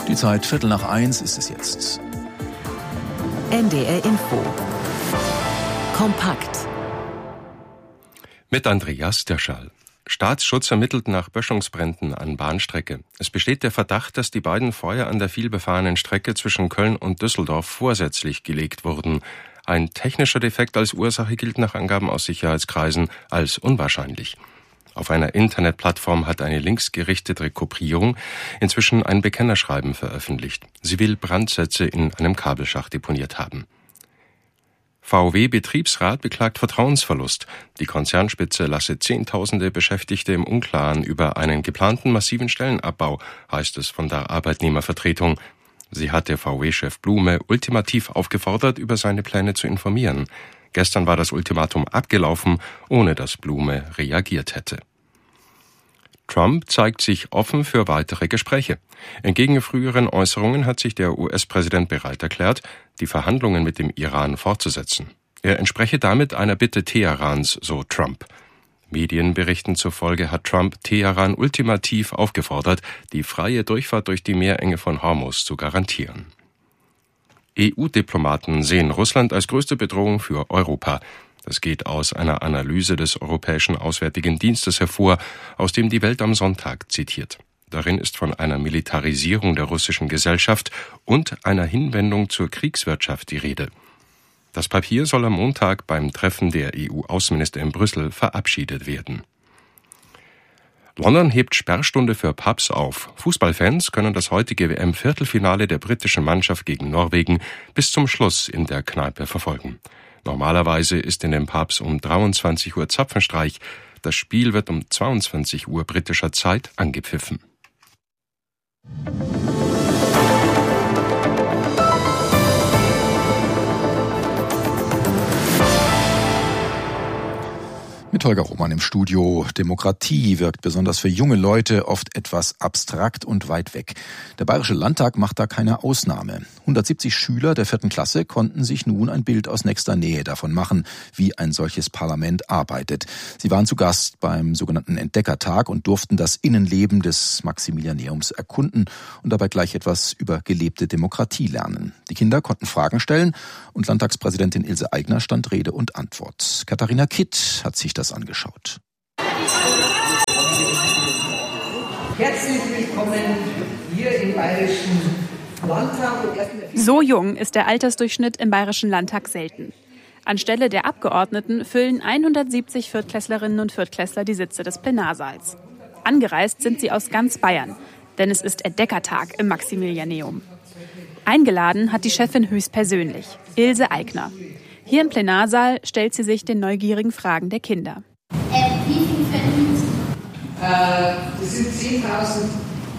Die Zeit 1:15 ist es jetzt. NDR Info. Kompakt. Mit Andreas Dirschall. Staatsschutz ermittelt nach Böschungsbränden an Bahnstrecke. Es besteht der Verdacht, dass die beiden Feuer an der vielbefahrenen Strecke zwischen Köln und Düsseldorf vorsätzlich gelegt wurden. Ein technischer Defekt als Ursache gilt nach Angaben aus Sicherheitskreisen als unwahrscheinlich. Auf einer Internetplattform hat eine linksgerichtete Gruppierung inzwischen ein Bekennerschreiben veröffentlicht. Sie will Brandsätze in einem Kabelschacht deponiert haben. VW-Betriebsrat beklagt Vertrauensverlust. Die Konzernspitze lasse Zehntausende Beschäftigte im Unklaren über einen geplanten massiven Stellenabbau, heißt es von der Arbeitnehmervertretung. Sie hatte VW-Chef Blume ultimativ aufgefordert, über seine Pläne zu informieren. Gestern war das Ultimatum abgelaufen, ohne dass Blume reagiert hätte. Trump zeigt sich offen für weitere Gespräche. Entgegen früheren Äußerungen hat sich der US-Präsident bereit erklärt, die Verhandlungen mit dem Iran fortzusetzen. Er entspreche damit einer Bitte Teherans, so Trump. Medienberichten zufolge hat Trump Teheran ultimativ aufgefordert, die freie Durchfahrt durch die Meerenge von Hormuz zu garantieren. EU-Diplomaten sehen Russland als größte Bedrohung für Europa. Das geht aus einer Analyse des Europäischen Auswärtigen Dienstes hervor, aus dem die Welt am Sonntag zitiert. Darin ist von einer Militarisierung der russischen Gesellschaft und einer Hinwendung zur Kriegswirtschaft die Rede. Das Papier soll am Montag beim Treffen der EU-Außenminister in Brüssel verabschiedet werden. London hebt Sperrstunde für Pubs auf. Fußballfans können das heutige WM-Viertelfinale der britischen Mannschaft gegen Norwegen bis zum Schluss in der Kneipe verfolgen. Normalerweise ist in den Pubs um 23 Uhr Zapfenstreich. Das Spiel wird um 22 Uhr britischer Zeit angepfiffen. Mit Holger Roman im Studio. Demokratie wirkt besonders für junge Leute oft etwas abstrakt und weit weg. Der Bayerische Landtag macht da keine Ausnahme. 170 Schüler der 4. Klasse konnten sich nun ein Bild aus nächster Nähe davon machen, wie ein solches Parlament arbeitet. Sie waren zu Gast beim sogenannten Entdeckertag und durften das Innenleben des Maximilianeums erkunden und dabei gleich etwas über gelebte Demokratie lernen. Die Kinder konnten Fragen stellen und Landtagspräsidentin Ilse Aigner stand Rede und Antwort. Katharina Kitt hat sich das angeschaut. Herzlich willkommen hier im Bayerischen Landtag. So jung ist der Altersdurchschnitt im Bayerischen Landtag selten. Anstelle der Abgeordneten füllen 170 Viertklässlerinnen und Viertklässler die Sitze des Plenarsaals. Angereist sind sie aus ganz Bayern, denn es ist Entdeckertag im Maximilianeum. Eingeladen hat die Chefin höchstpersönlich, Ilse Aigner. Hier im Plenarsaal stellt sie sich den neugierigen Fragen der Kinder. Wie viel verdienen Sie? Das sind 10.175,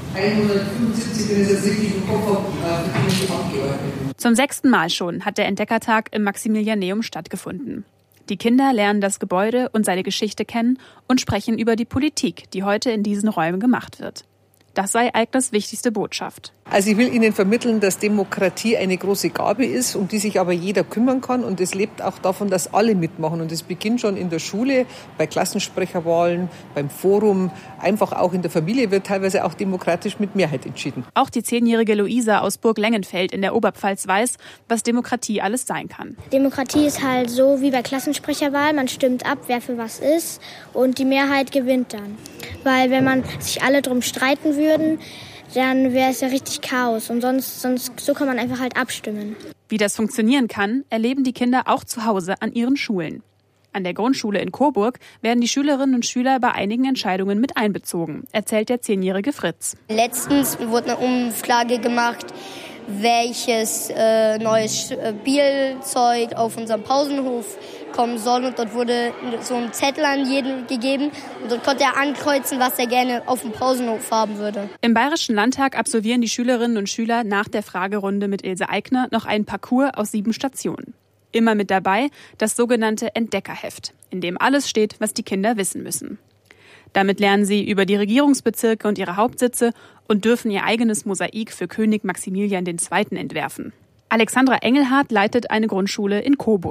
wenn ich das richtig im Kopf habe, für die Abgeordneten. Zum 6. Mal schon hat der Entdeckertag im Maximilianeum stattgefunden. Die Kinder lernen das Gebäude und seine Geschichte kennen und sprechen über die Politik, die heute in diesen Räumen gemacht wird. Das sei Aigners wichtigste Botschaft. Also ich will Ihnen vermitteln, dass Demokratie eine große Gabe ist, um die sich aber jeder kümmern kann. Und es lebt auch davon, dass alle mitmachen. Und es beginnt schon in der Schule, bei Klassensprecherwahlen, beim Forum, einfach auch in der Familie wird teilweise auch demokratisch mit Mehrheit entschieden. Auch die 10-jährige Luisa aus Burg Lengenfeld in der Oberpfalz weiß, was Demokratie alles sein kann. Demokratie ist halt so wie bei Klassensprecherwahl. Man stimmt ab, wer für was ist und die Mehrheit gewinnt dann. Weil wenn man sich alle drum streiten würden, dann wäre es ja richtig Chaos. Und sonst so kann man einfach halt abstimmen. Wie das funktionieren kann, erleben die Kinder auch zu Hause an ihren Schulen. An der Grundschule in Coburg werden die Schülerinnen und Schüler bei einigen Entscheidungen mit einbezogen, erzählt der 10-jährige Fritz. Letztens wurde eine Umfrage gemacht, welches neues Spielzeug auf unserem Pausenhof kommen soll. Und dort wurde so ein Zettel an jeden gegeben. Und dort konnte er ankreuzen, was er gerne auf dem Pausenhof haben würde. Im Bayerischen Landtag absolvieren die Schülerinnen und Schüler nach der Fragerunde mit Ilse Aigner noch einen Parcours aus 7 Stationen. Immer mit dabei das sogenannte Entdeckerheft, in dem alles steht, was die Kinder wissen müssen. Damit lernen sie über die Regierungsbezirke und ihre Hauptsitze und dürfen ihr eigenes Mosaik für König Maximilian II. Entwerfen. Alexandra Engelhardt leitet eine Grundschule in Coburg.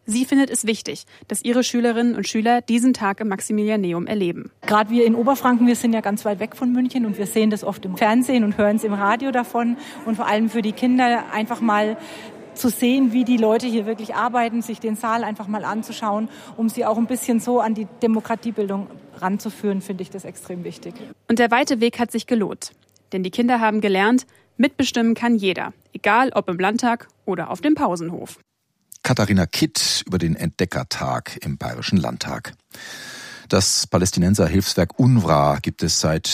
Sie findet es wichtig, dass ihre Schülerinnen und Schüler diesen Tag im Maximilianeum erleben. Gerade wir in Oberfranken, wir sind ja ganz weit weg von München und wir sehen das oft im Fernsehen und hören es im Radio davon. Und vor allem für die Kinder einfach mal zu sehen, wie die Leute hier wirklich arbeiten, sich den Saal einfach mal anzuschauen, um sie auch ein bisschen so an die Demokratiebildung ranzuführen, finde ich das extrem wichtig. Und der weite Weg hat sich gelohnt. Denn die Kinder haben gelernt, mitbestimmen kann jeder, egal ob im Landtag oder auf dem Pausenhof. Katharina Kitt über den Entdeckertag im Bayerischen Landtag. Das Palästinenser-Hilfswerk UNRWA gibt es seit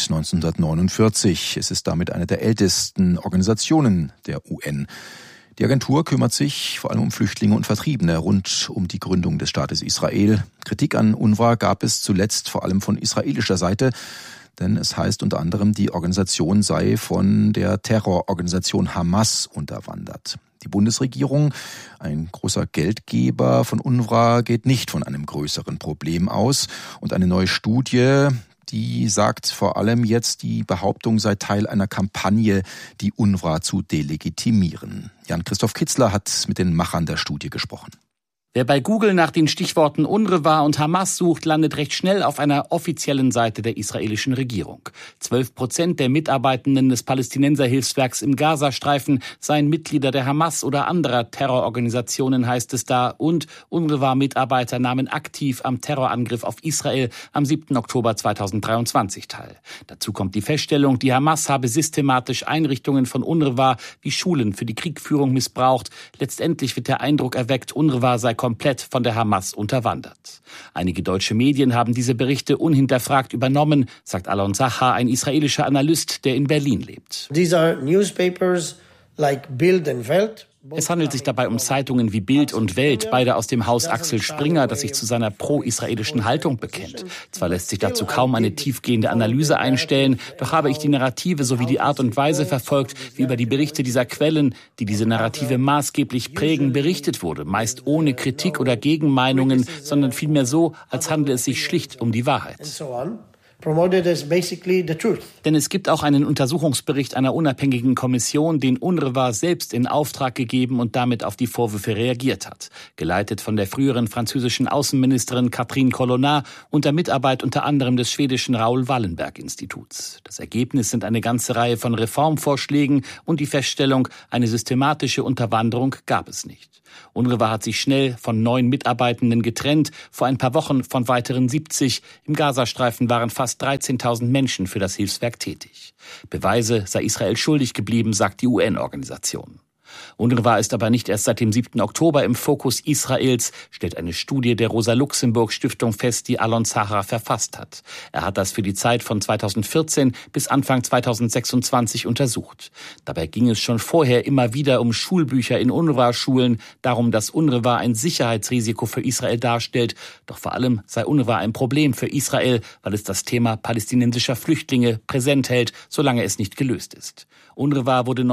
1949. Es ist damit eine der ältesten Organisationen der UN. Die Agentur kümmert sich vor allem um Flüchtlinge und Vertriebene rund um die Gründung des Staates Israel. Kritik an UNRWA gab es zuletzt vor allem von israelischer Seite, denn es heißt unter anderem, die Organisation sei von der Terrororganisation Hamas unterwandert. Die Bundesregierung, ein großer Geldgeber von UNRWA, geht nicht von einem größeren Problem aus. Und eine neue Studie, die sagt vor allem jetzt, die Behauptung sei Teil einer Kampagne, die UNRWA zu delegitimieren. Jan-Christoph Kitzler hat mit den Machern der Studie gesprochen. Wer bei Google nach den Stichworten UNRWA und Hamas sucht, landet recht schnell auf einer offiziellen Seite der israelischen Regierung. 12% der Mitarbeitenden des Palästinenser-Hilfswerks im Gazastreifen seien Mitglieder der Hamas oder anderer Terrororganisationen, heißt es da. Und UNRWA-Mitarbeiter nahmen aktiv am Terrorangriff auf Israel am 7. Oktober 2023 teil. Dazu kommt die Feststellung, die Hamas habe systematisch Einrichtungen von UNRWA wie Schulen für die Kriegführung missbraucht. Letztendlich wird der Eindruck erweckt, UNRWA sei komplett von der Hamas unterwandert. Einige deutsche Medien haben diese Berichte unhinterfragt übernommen, sagt Alon Sachar, ein israelischer Analyst, der in Berlin lebt. These are newspapers like Bild and Welt. Es handelt sich dabei um Zeitungen wie Bild und Welt, beide aus dem Haus Axel Springer, das sich zu seiner pro-israelischen Haltung bekennt. Zwar lässt sich dazu kaum eine tiefgehende Analyse einstellen, doch habe ich die Narrative sowie die Art und Weise verfolgt, wie über die Berichte dieser Quellen, die diese Narrative maßgeblich prägen, berichtet wurde. Meist ohne Kritik oder Gegenmeinungen, sondern vielmehr so, als handele es sich schlicht um die Wahrheit. Denn es gibt auch einen Untersuchungsbericht einer unabhängigen Kommission, den UNRWA selbst in Auftrag gegeben und damit auf die Vorwürfe reagiert hat. Geleitet von der früheren französischen Außenministerin Catherine Colonna unter Mitarbeit unter anderem des schwedischen Raoul Wallenberg-Instituts. Das Ergebnis sind eine ganze Reihe von Reformvorschlägen und die Feststellung, eine systematische Unterwanderung gab es nicht. UNRWA hat sich schnell von 9 Mitarbeitenden getrennt, vor ein paar Wochen von weiteren 70. Im Gazastreifen waren fast 13.000 Menschen für das Hilfswerk tätig. Beweise sei Israel schuldig geblieben, sagt die UN-Organisation. UNRWA ist aber nicht erst seit dem 7. Oktober im Fokus Israels, stellt eine Studie der Rosa-Luxemburg-Stiftung fest, die Alon Sachar verfasst hat. Er hat das für die Zeit von 2014 bis Anfang 2026 untersucht. Dabei ging es schon vorher immer wieder um Schulbücher in UNRWA-Schulen, darum, dass UNRWA ein Sicherheitsrisiko für Israel darstellt. Doch vor allem sei UNRWA ein Problem für Israel, weil es das Thema palästinensischer Flüchtlinge präsent hält, solange es nicht gelöst ist. UNRWA wurde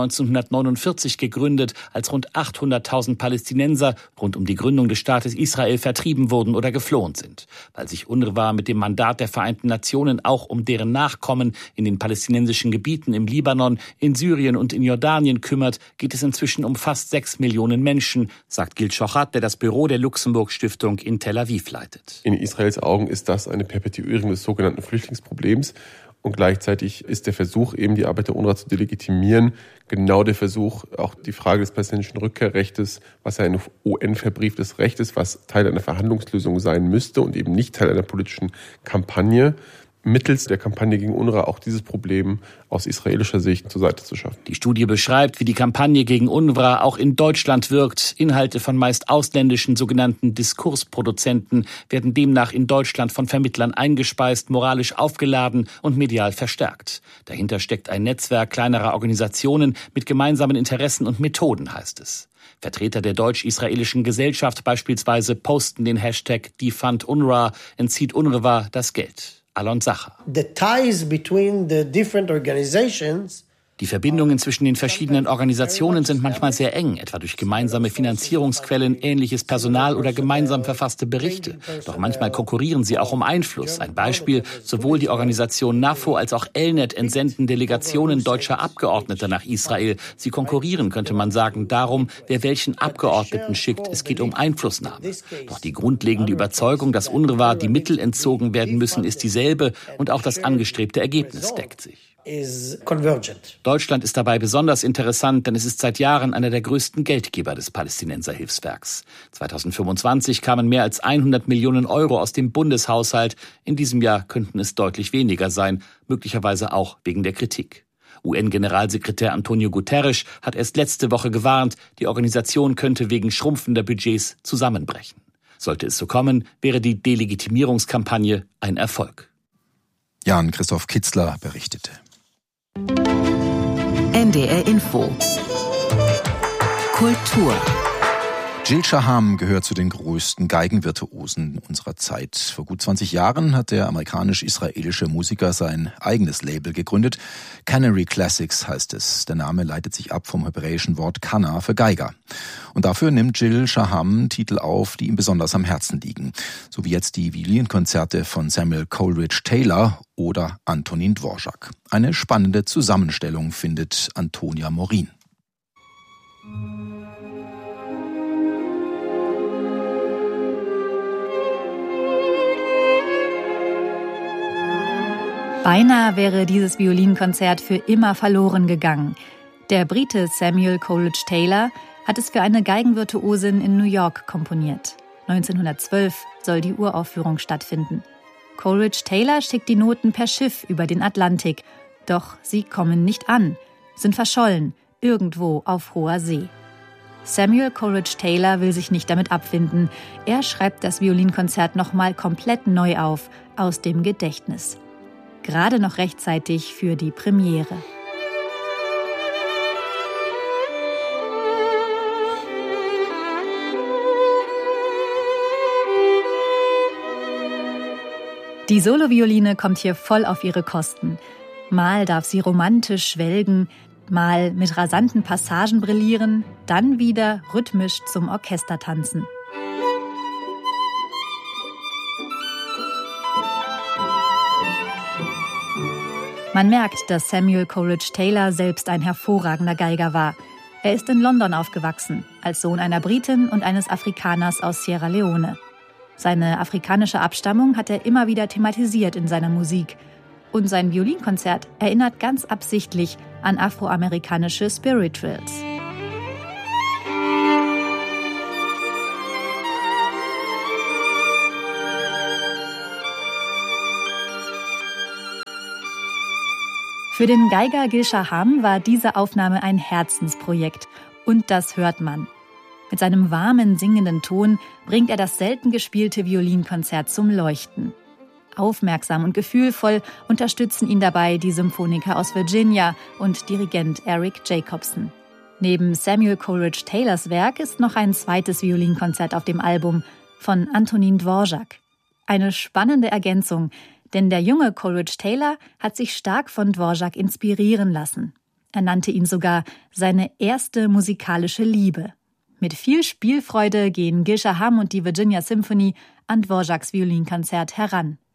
1949 gegründet, als rund 800.000 Palästinenser rund um die Gründung des Staates Israel vertrieben wurden oder geflohen sind. Weil sich UNRWA mit dem Mandat der Vereinten Nationen auch um deren Nachkommen in den palästinensischen Gebieten im Libanon, in Syrien und in Jordanien kümmert, geht es inzwischen um fast 6 Millionen Menschen, sagt Gil Shochat, der das Büro der Luxemburg-Stiftung in Tel Aviv leitet. In Israels Augen ist das eine Perpetuierung des sogenannten Flüchtlingsproblems. Und gleichzeitig ist der Versuch, eben die Arbeit der UNRWA zu delegitimieren, genau der Versuch, auch die Frage des palästinensischen Rückkehrrechtes, was ja ein UN-verbrieftes Recht ist, was Teil einer Verhandlungslösung sein müsste und eben nicht Teil einer politischen Kampagne, mittels der Kampagne gegen UNRWA auch dieses Problem aus israelischer Sicht zur Seite zu schaffen. Die Studie beschreibt, wie die Kampagne gegen UNRWA auch in Deutschland wirkt. Inhalte von meist ausländischen sogenannten Diskursproduzenten werden demnach in Deutschland von Vermittlern eingespeist, moralisch aufgeladen und medial verstärkt. Dahinter steckt ein Netzwerk kleinerer Organisationen mit gemeinsamen Interessen und Methoden, heißt es. Vertreter der deutsch-israelischen Gesellschaft beispielsweise posten den Hashtag Defund UNRWA, entzieht UNRWA das Geld. Alon Sachar. The ties between the different organizations Die Verbindungen zwischen den verschiedenen Organisationen sind manchmal sehr eng, etwa durch gemeinsame Finanzierungsquellen, ähnliches Personal oder gemeinsam verfasste Berichte. Doch manchmal konkurrieren sie auch um Einfluss. Ein Beispiel: sowohl die Organisation NAFO als auch Elnet entsenden Delegationen deutscher Abgeordneter nach Israel. Sie konkurrieren, könnte man sagen, darum, wer welchen Abgeordneten schickt. Es geht um Einflussnahme. Doch die grundlegende Überzeugung, dass UNRWA die Mittel entzogen werden müssen, ist dieselbe und auch das angestrebte Ergebnis deckt sich. Deutschland ist dabei besonders interessant, denn es ist seit Jahren einer der größten Geldgeber des Palästinenserhilfswerks. 2025 kamen mehr als 100 Millionen Euro aus dem Bundeshaushalt. In diesem Jahr könnten es deutlich weniger sein, möglicherweise auch wegen der Kritik. UN-Generalsekretär Antonio Guterres hat erst letzte Woche gewarnt, die Organisation könnte wegen schrumpfender Budgets zusammenbrechen. Sollte es so kommen, wäre die Delegitimierungskampagne ein Erfolg. Jan-Christoph Kitzler berichtete. NDR Info. Kultur. Jill Shaham gehört zu den größten Geigenvirtuosen unserer Zeit. Vor gut 20 Jahren hat der amerikanisch-israelische Musiker sein eigenes Label gegründet. Canary Classics heißt es. Der Name leitet sich ab vom hebräischen Wort Kana für Geiger. Und dafür nimmt Jill Shaham Titel auf, die ihm besonders am Herzen liegen. So wie jetzt die Violinkonzerte von Samuel Coleridge Taylor oder Antonin Dvorak. Eine spannende Zusammenstellung findet Antonia Morin. Beinahe wäre dieses Violinkonzert für immer verloren gegangen. Der Brite Samuel Coleridge Taylor hat es für eine Geigenvirtuosin in New York komponiert. 1912 soll die Uraufführung stattfinden. Coleridge Taylor schickt die Noten per Schiff über den Atlantik. Doch sie kommen nicht an, sind verschollen, irgendwo auf hoher See. Samuel Coleridge Taylor will sich nicht damit abfinden. Er schreibt das Violinkonzert nochmal komplett neu auf, aus dem Gedächtnis. Gerade noch rechtzeitig für die Premiere. Die Solovioline kommt hier voll auf ihre Kosten. Mal darf sie romantisch schwelgen, mal mit rasanten Passagen brillieren, dann wieder rhythmisch zum Orchester tanzen. Man merkt, dass Samuel Coleridge Taylor selbst ein hervorragender Geiger war. Er ist in London aufgewachsen, als Sohn einer Britin und eines Afrikaners aus Sierra Leone. Seine afrikanische Abstammung hat er immer wieder thematisiert in seiner Musik. Und sein Violinkonzert erinnert ganz absichtlich an afroamerikanische Spirituals. Für den Geiger Gil Shaham war diese Aufnahme ein Herzensprojekt. Und das hört man. Mit seinem warmen, singenden Ton bringt er das selten gespielte Violinkonzert zum Leuchten. Aufmerksam und gefühlvoll unterstützen ihn dabei die Symphoniker aus Virginia und Dirigent Eric Jacobson. Neben Samuel Coleridge Taylors Werk ist noch ein zweites Violinkonzert auf dem Album von Antonin Dvorak. Eine spannende Ergänzung, denn der junge Coleridge Taylor hat sich stark von Dvorak inspirieren lassen. Er nannte ihn sogar seine erste musikalische Liebe. Mit viel Spielfreude gehen Gil Shaham und die Virginia Symphony an Dvoraks Violinkonzert heran.